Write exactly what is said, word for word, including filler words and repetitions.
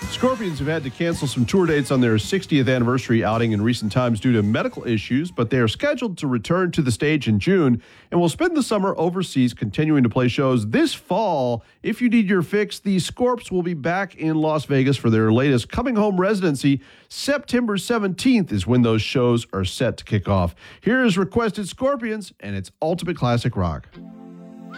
Scorpions have had to cancel some tour dates on their sixtieth anniversary outing in recent times due to medical issues, but they are scheduled to return to the stage in June and will spend the summer overseas continuing to play shows this fall. If you need your fix, the Scorps will be back in Las Vegas for their latest Coming Home residency. September seventeenth is when those shows are set to kick off. Here is Requested Scorpions and its ultimate classic rock.